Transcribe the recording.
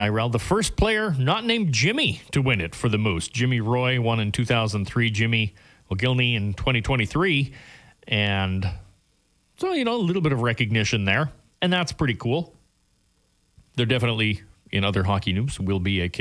IRL, the first player not named Jimmy to win it for the Moose. Jimmy Roy won in 2003, Jimmy Ogilney in 2023. And so, a little bit of recognition there. And that's pretty cool. There definitely, in other hockey news, will be a